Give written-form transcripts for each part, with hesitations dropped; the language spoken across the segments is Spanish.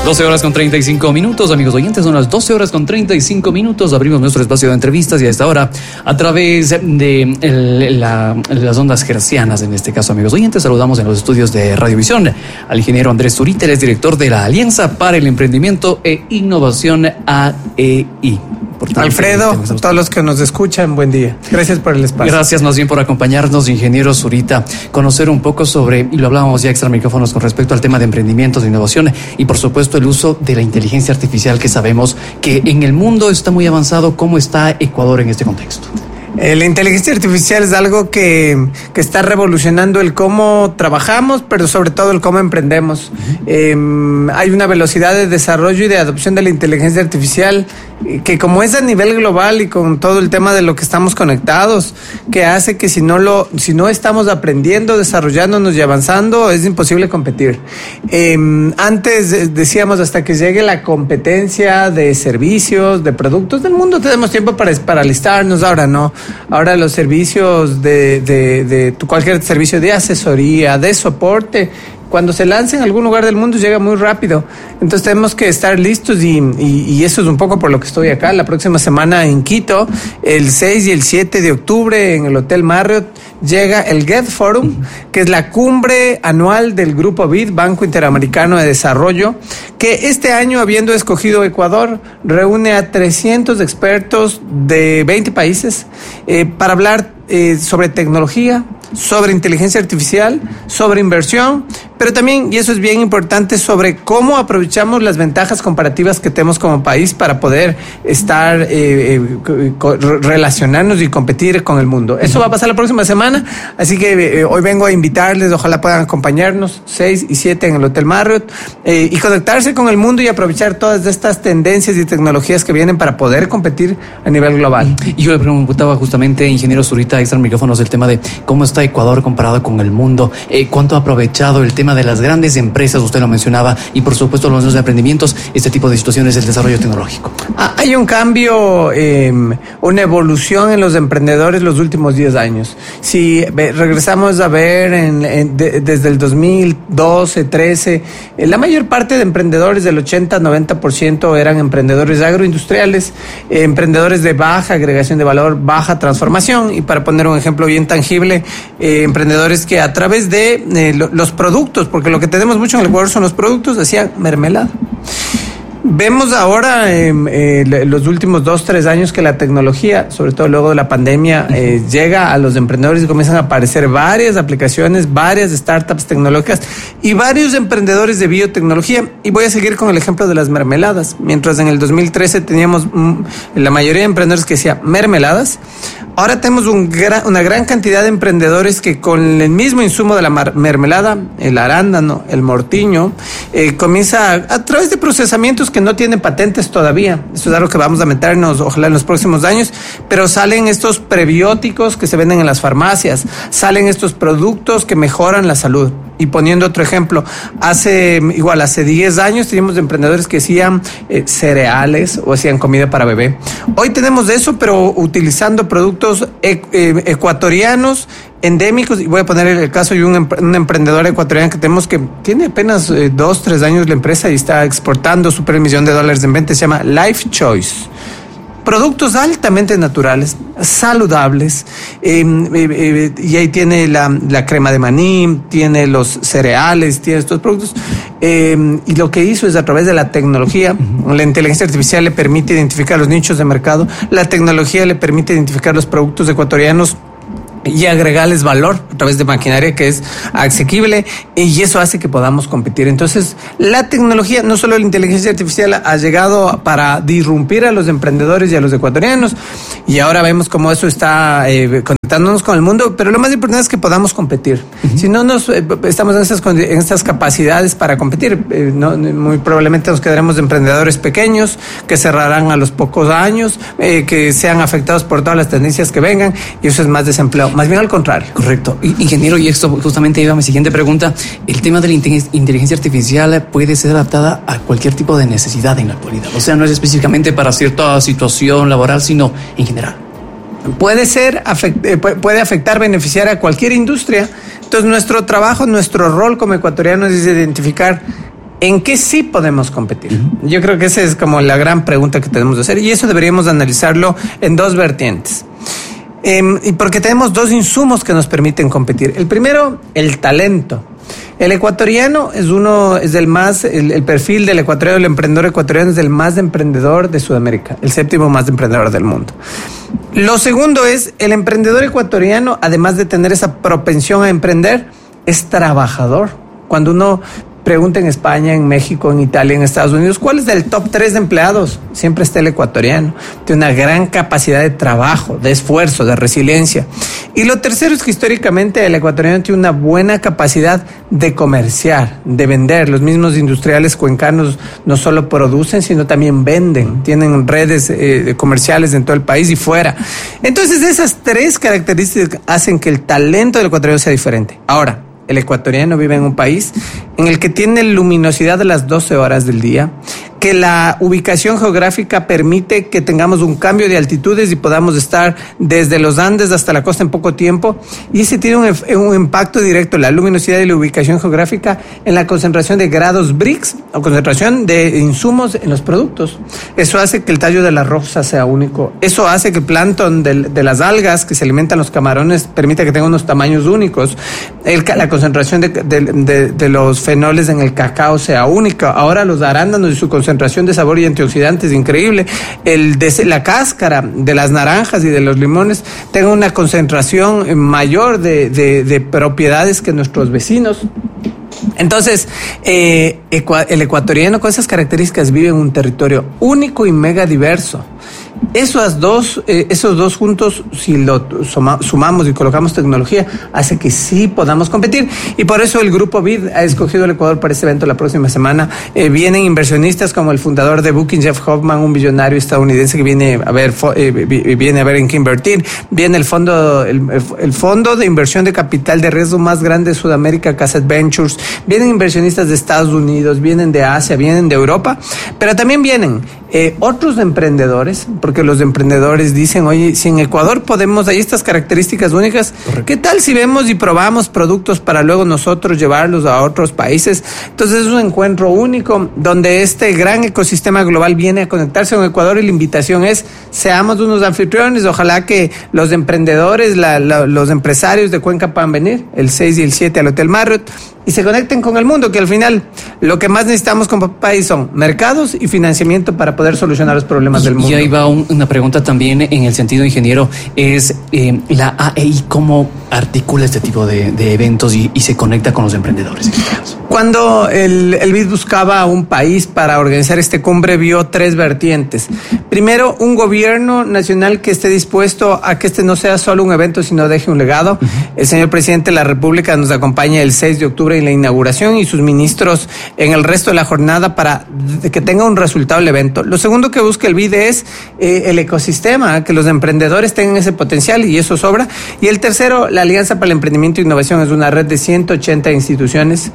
12 horas con 35 minutos, amigos oyentes, son las 12 horas con 35 minutos. Abrimos nuestro espacio de entrevistas y a esta hora, a través de las ondas hercianas, en este caso, amigos oyentes, saludamos en los estudios de Radiovisión al ingeniero Andrés Zurita, él es director de la Alianza para el Emprendimiento e Innovación AEI. Alfredo, todos los que nos escuchan, buen día. Gracias por el espacio. Gracias más bien por acompañarnos, ingeniero Zurita. Conocer un poco sobre, y lo hablábamos ya extra micrófonos con respecto al tema de emprendimientos, de innovación y por supuesto el uso de la inteligencia artificial, que sabemos que en el mundo está muy avanzado. ¿Cómo está Ecuador en este contexto? La inteligencia artificial es algo que está revolucionando el cómo trabajamos, pero sobre todo el cómo emprendemos. Hay una velocidad de desarrollo y de adopción de la inteligencia artificial que, como es a nivel global y con todo el tema de lo que estamos conectados, que hace que si no estamos aprendiendo, desarrollándonos y avanzando, es imposible competir. Antes decíamos, hasta que llegue la competencia de servicios, de productos del mundo, tenemos tiempo para alistarnos. Ahora no. Ahora los servicios de cualquier servicio de asesoría, de soporte, cuando se lanza en algún lugar del mundo llega muy rápido. Entonces tenemos que estar listos y eso es un poco por lo que estoy acá. La próxima semana en Quito, el 6 y el 7 de octubre en el Hotel Marriott, llega el GET Forum, que es la cumbre anual del Grupo BID, Banco Interamericano de Desarrollo, que este año, habiendo escogido Ecuador, reúne a 300 expertos de 20 países para hablar sobre tecnología, sobre inteligencia artificial, sobre inversión, pero también, y eso es bien importante, sobre cómo aprovechamos las ventajas comparativas que tenemos como país para poder estar, relacionarnos y competir con el mundo. Eso va a pasar la próxima semana, así que hoy vengo a invitarles, ojalá puedan acompañarnos, 6 y 7 en el Hotel Marriott, y conectarse con el mundo y aprovechar todas estas tendencias y tecnologías que vienen para poder competir a nivel global. Y yo le preguntaba justamente, ingeniero Zurita, extra micrófonos, el tema de cómo está Ecuador comparado con el mundo, cuánto ha aprovechado el tema de las grandes empresas, usted lo mencionaba, y por supuesto los nuevos emprendimientos, este tipo de situaciones, el desarrollo tecnológico. Hay un cambio, una evolución en los emprendedores los últimos 10 años. Si regresamos a ver desde el 2012, 13, la mayor parte de emprendedores, del 80-90%, eran emprendedores agroindustriales, emprendedores de baja agregación de valor, baja transformación, y para poner un ejemplo bien tangible, emprendedores que a través de los productos, porque lo que tenemos mucho en el Ecuador son los productos, hacían mermelada. Vemos ahora los últimos 2-3 años que la tecnología, sobre todo luego de la pandemia, llega a los emprendedores y comienzan a aparecer varias aplicaciones, varias startups tecnológicas y varios emprendedores de biotecnología. Y voy a seguir con el ejemplo de las mermeladas. Mientras en el 2013 teníamos la mayoría de emprendedores que hacían mermeladas, ahora tenemos una gran cantidad de emprendedores que con el mismo insumo de la mermelada, el arándano, el mortiño, comienza a través de procesamientos que no tienen patentes todavía. Eso es algo que vamos a meternos, ojalá, en los próximos años, pero salen estos prebióticos que se venden en las farmacias, salen estos productos que mejoran la salud. Y poniendo otro ejemplo, hace 10 años teníamos emprendedores que hacían cereales o hacían comida para bebé. Hoy tenemos eso, pero utilizando productos ecuatorianos, endémicos, y voy a poner el caso de un emprendedor ecuatoriano que tenemos que tiene apenas 2-3 años la empresa y está exportando super $1 millón en venta, se llama Life Choice. Productos altamente naturales, saludables, y ahí tiene la crema de maní, tiene los cereales, tiene estos productos, y lo que hizo es, a través de la tecnología, la inteligencia artificial le permite identificar los nichos de mercado, la tecnología le permite identificar los productos ecuatorianos y agregarles valor a través de maquinaria que es asequible, y eso hace que podamos competir. Entonces, la tecnología, no solo la inteligencia artificial, ha llegado para disrumpir a los emprendedores y a los ecuatorianos, y ahora vemos cómo eso está conectándonos con el mundo, pero lo más importante es que podamos competir. Si no estamos en estas capacidades para competir, muy probablemente nos quedaremos de emprendedores pequeños que cerrarán a los pocos años, que sean afectados por todas las tendencias que vengan, y eso es más desempleo. Más bien al contrario. Correcto. Ingeniero, y esto justamente iba a mi siguiente pregunta. ¿El tema de la inteligencia artificial puede ser adaptada a cualquier tipo de necesidad en la actualidad? O sea, no es específicamente para cierta situación laboral, sino en general. Puede afectar, beneficiar a cualquier industria. Entonces, nuestro trabajo, nuestro rol como ecuatorianos es identificar ¿En qué sí podemos competir? Yo creo que esa es como la gran pregunta que tenemos de hacer, y eso deberíamos analizarlo en dos vertientes. Y porque tenemos dos insumos que nos permiten competir. El primero, el talento. El ecuatoriano el perfil del ecuatoriano, el emprendedor ecuatoriano es el más emprendedor de Sudamérica, el séptimo más emprendedor del mundo. Lo segundo es, el emprendedor ecuatoriano, además de tener esa propensión a emprender, es trabajador. Cuando uno pregunta en España, en México, en Italia, en Estados Unidos, ¿cuál es el top 3 de empleados? Siempre está el ecuatoriano. Tiene una gran capacidad de trabajo, de esfuerzo, de resiliencia. Y lo tercero es que históricamente el ecuatoriano tiene una buena capacidad de comerciar, de vender. Los mismos industriales cuencanos no solo producen, sino también venden. Tienen redes comerciales en todo el país y fuera. Entonces, esas tres características hacen que el talento del ecuatoriano sea diferente. Ahora, el ecuatoriano vive en un país en el que tiene luminosidad a las 12 horas del día, que la ubicación geográfica permite que tengamos un cambio de altitudes y podamos estar desde los Andes hasta la costa en poco tiempo, y ese tiene un impacto directo, la luminosidad y la ubicación geográfica, en la concentración de grados BRICS o concentración de insumos en los productos. Eso hace que el tallo de la rosa sea único, eso hace que el plancton de las algas que se alimentan los camarones permita que tenga unos tamaños únicos, la concentración de los fenoles en el cacao sea única. Ahora los arándanos y su concentración de sabor y antioxidantes es increíble. La cáscara de las naranjas y de los limones tenga una concentración mayor de propiedades que nuestros vecinos. Entonces, el ecuatoriano con esas características vive en un territorio único y mega diverso. Esos dos juntos, si lo sumamos y colocamos tecnología, hace que sí podamos competir. Y por eso el Grupo BID ha escogido el Ecuador para este evento la próxima semana. Vienen inversionistas como el fundador de Booking, Jeff Hoffman, un billonario estadounidense que viene a ver en qué invertir. Viene el fondo de inversión de capital de riesgo más grande de Sudamérica, Cassette Ventures. Vienen inversionistas de Estados Unidos, vienen de Asia, vienen de Europa, pero también vienen otros emprendedores, porque los emprendedores dicen, oye, si en Ecuador hay estas características únicas, correcto, ¿qué tal si vemos y probamos productos para luego nosotros llevarlos a otros países? Entonces es un encuentro único donde este gran ecosistema global viene a conectarse con Ecuador, y la invitación es, seamos unos anfitriones. Ojalá que los emprendedores, los empresarios de Cuenca puedan venir el 6 y el 7 al Hotel Marriott y se conecten con el mundo, que al final lo que más necesitamos como país son mercados y financiamiento para poder solucionar los problemas del mundo. Y ahí va una pregunta también en el sentido, ingeniero, es la AEI, ¿cómo articula este tipo de eventos y se conecta con los emprendedores? Cuando el BID buscaba un país para organizar este cumbre, vio tres vertientes. Primero, un gobierno nacional que esté dispuesto a que este no sea solo un evento, sino deje un legado. Uh-huh. El señor presidente de la República nos acompaña el 6 de octubre en la inauguración, y sus ministros en el resto de la jornada, para que tenga un resultado el evento. Lo segundo que busca el BID es el ecosistema, que los emprendedores tengan ese potencial, y eso sobra. Y el tercero, la Alianza para el Emprendimiento e Innovación, es una red de 180 instituciones,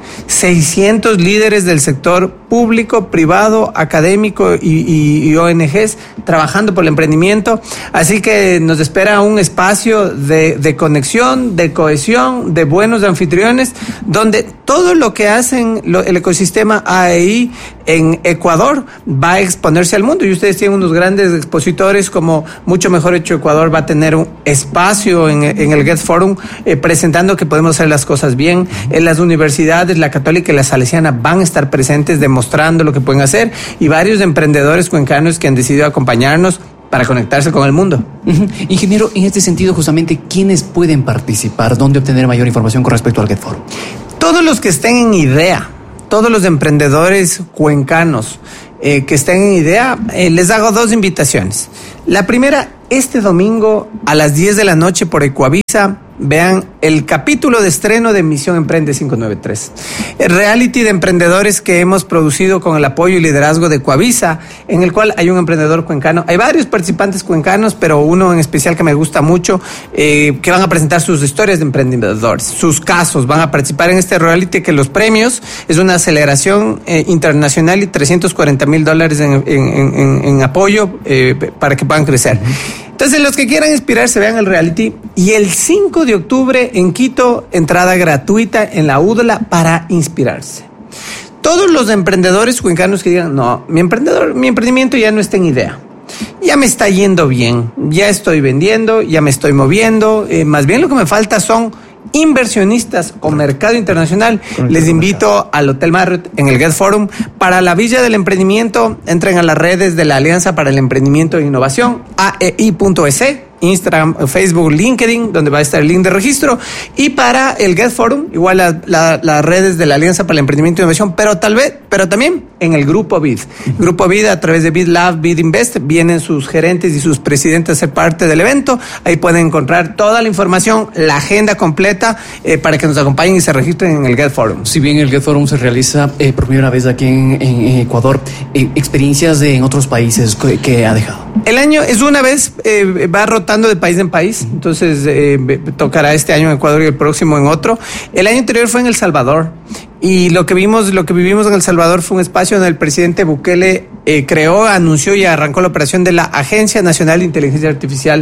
600 líderes del sector público, privado, académico y ONGs trabajando por el emprendimiento. Así que nos espera un espacio de conexión, de cohesión, de buenos anfitriones, donde todo lo que hacen el ecosistema AEI en Ecuador va a exponerse al mundo. Y ustedes tienen unos grandes expositores, como Mucho Mejor Hecho Ecuador va a tener un espacio en el Get Forum presentando que podemos hacer las cosas bien. En las universidades, la Católica y la Salesiana van a estar presentes demostrando lo que pueden hacer, y varios emprendedores cuencanos que han decidido acompañarnos para conectarse con el mundo. Uh-huh. Ingeniero, en este sentido, justamente, ¿quiénes pueden participar? ¿Dónde obtener mayor información con respecto al Get Forum? Todos los que estén en idea, todos los emprendedores cuencanos que estén en idea, les hago dos invitaciones. La primera, este domingo a las 10 de la noche por Ecuavisa, vean el capítulo de estreno de Misión Emprende 593, el reality de emprendedores que hemos producido con el apoyo y liderazgo de Ecuavisa, en el cual hay un emprendedor cuencano. Hay varios participantes cuencanos, pero uno en especial que me gusta mucho, que van a presentar sus historias de emprendedores, sus casos. Van a participar en este reality, que los premios es una aceleración internacional y $340,000 en apoyo para que puedan crecer. Entonces, los que quieran inspirarse, vean el reality. Y el 5 de octubre en Quito, entrada gratuita en la UDLA para inspirarse. todos los emprendedores cuencanos que digan, no, mi emprendimiento ya no está en idea. Ya me está yendo bien, ya estoy vendiendo, ya me estoy moviendo, más bien lo que me falta son inversionistas o mercado internacional. Les invito al Hotel Marriott en el Get Forum para la Villa del Emprendimiento. Entren a las redes de la Alianza para el Emprendimiento e Innovación, AEI.es, Instagram, Facebook, LinkedIn, donde va a estar el link de registro. Y para el Get Forum, igual las redes de la Alianza para el Emprendimiento e Innovación, pero también en el Grupo BID. Grupo BID, a través de BID Lab, BID Invest, vienen sus gerentes y sus presidentes a ser parte del evento. Ahí pueden encontrar toda la información, la agenda completa, para que nos acompañen y se registren en el Get Forum. Si bien el Get Forum se realiza por primera vez aquí en Ecuador, experiencias en otros países que ha dejado. El año es una vez, va rotando de país en país, entonces tocará este año en Ecuador y el próximo en otro. El año anterior fue en El Salvador. Y lo que vivimos en El Salvador fue un espacio donde el presidente Bukele creó, anunció y arrancó la operación de la Agencia Nacional de Inteligencia Artificial.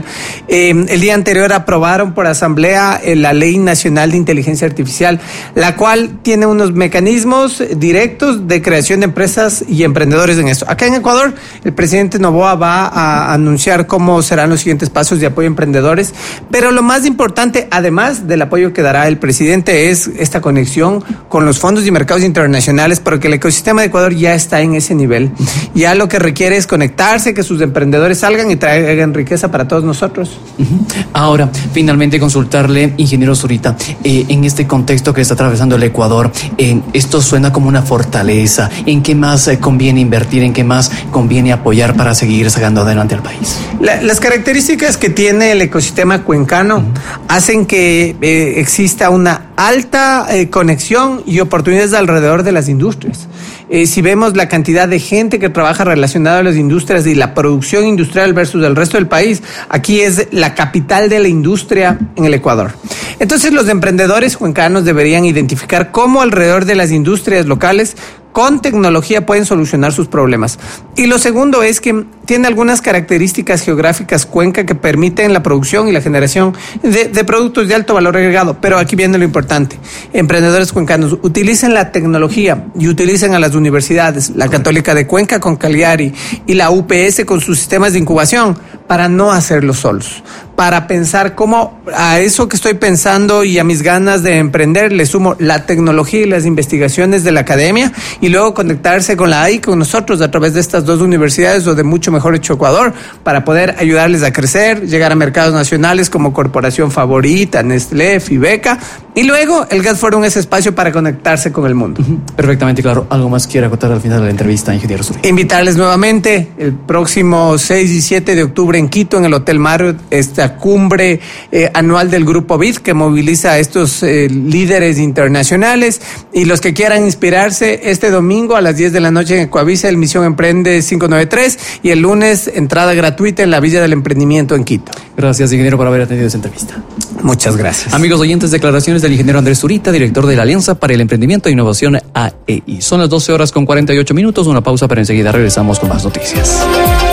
El día anterior aprobaron por asamblea la Ley Nacional de Inteligencia Artificial, la cual tiene unos mecanismos directos de creación de empresas y emprendedores en esto. Acá en Ecuador, el presidente Noboa va a anunciar cómo serán los siguientes pasos de apoyo a emprendedores, pero lo más importante, además del apoyo que dará el presidente, es esta conexión con los fondos y mercados internacionales, porque el ecosistema de Ecuador ya está en ese nivel. Ya lo que requiere es conectarse, que sus emprendedores salgan y traigan riqueza para todos nosotros. Ahora, finalmente consultarle, ingeniero Zurita, en este contexto que está atravesando el Ecuador, esto suena como una fortaleza. ¿En qué más conviene invertir? ¿En qué más conviene apoyar para seguir sacando adelante al país? Las características que tiene el ecosistema cuencano hacen que exista una alta conexión y oportunidades alrededor de las industrias. Si vemos la cantidad de gente que trabaja relacionada a las industrias y la producción industrial versus el resto del país, aquí es la capital de la industria en el Ecuador. Entonces los emprendedores cuencanos deberían identificar cómo alrededor de las industrias locales con tecnología pueden solucionar sus problemas. Y lo segundo es que tiene algunas características geográficas Cuenca que permiten la producción y la generación de productos de alto valor agregado. Pero aquí viene lo importante. Emprendedores cuencanos, utilicen la tecnología y utilicen a las universidades, la Católica de Cuenca con Cagliari y la UPS con sus sistemas de incubación, para no hacerlo solos. Para pensar cómo a eso que estoy pensando y a mis ganas de emprender le sumo la tecnología y las investigaciones de la academia, y luego conectarse con la AI, con nosotros a través de estas dos universidades o de mucho mejor hecho Ecuador, para poder ayudarles a crecer, llegar a mercados nacionales como Corporación Favorita, Nestlé, Fibeca, y luego el Get Forum es espacio para conectarse con el mundo. Perfectamente claro. ¿Algo más quiere acotar al final de la entrevista, ingeniero Zurita? Invitarles nuevamente el próximo 6 y 7 de octubre en Quito, en el Hotel Marriott, esta cumbre anual del Grupo BID que moviliza a estos líderes internacionales, y los que quieran inspirarse, este domingo a las 10 de la noche en Ecuavisa, el Misión Emprende 593, y el lunes entrada gratuita en la Villa del Emprendimiento en Quito. Gracias, ingeniero, por haber atendido esta entrevista. Muchas gracias. Amigos oyentes, declaraciones del ingeniero Andrés Zurita, director de la Alianza para el Emprendimiento e Innovación, AEI. Son las 12:48. Una pausa, pero enseguida regresamos con más noticias.